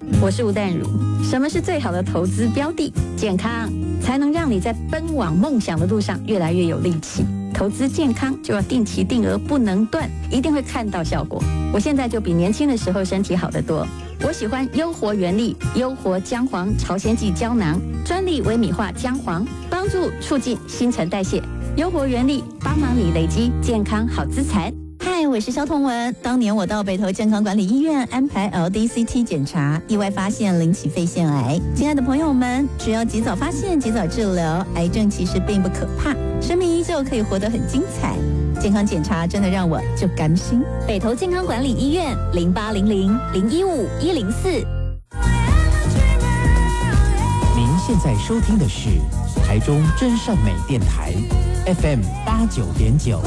我是吴淡如。什么是最好的投资标的？健康，才能让你在奔往梦想的路上越来越有力气。投资健康就要定期定额，不能断，一定会看到效果。我现在就比年轻的时候身体好得多。我喜欢优活原力、优活姜黄朝鲜蓟胶囊，专利微米化姜黄，帮助促进新陈代谢。优活原力帮忙你累积健康好资产。嗨，我是肖同文。当年我到北投健康管理医院安排 LDCT 检查，意外发现零起肺腺癌。亲爱的朋友们，只要及早发现、及早治疗，癌症其实并不可怕，生命依旧可以活得很精彩。健康检查真的让我就甘心。北投健康管理医院0800-015-104。 您现在收听的是台中真善美电台 FM 89.9。